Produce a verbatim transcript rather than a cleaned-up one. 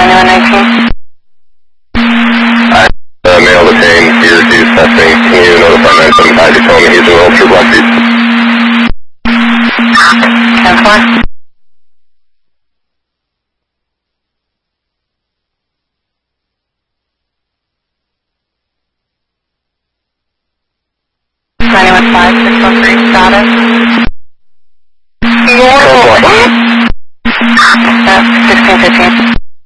ninety-one nineteen. I uh, male detained, he refused testing. Can you notify nine seven five? He told me he's enrolled for Black Beach. ten four. ninety-one five, six one three, status.